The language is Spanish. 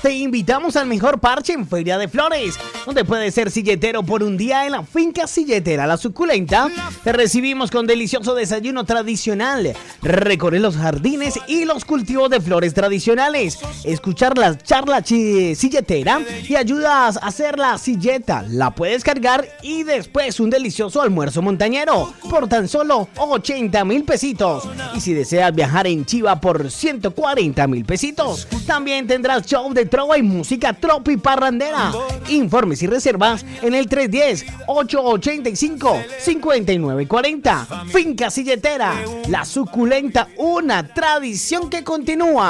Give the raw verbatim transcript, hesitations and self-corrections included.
te invitamos al mejor parche en Feria de Flores, donde puedes ser silletero por un día en la finca Silletera La Suculenta. Te recibimos con delicioso desayuno tradicional, recorrer los jardines y los cultivos de flores tradicionales, escuchar la charla chi- silletera y ayudas a hacer la silleta. La puedes cargar y después un delicioso almuerzo montañero por tan solo ochenta mil pesitos. Y si deseas viajar en Chiva por ciento cuarenta mil pesitos, también tendrás show de trova y música tropi parrandera. Informes y reservas en el tres uno cero, ocho ocho cinco, cinco nueve cuatro cero. Finca Silletera La Suculenta, una tradición que continúa.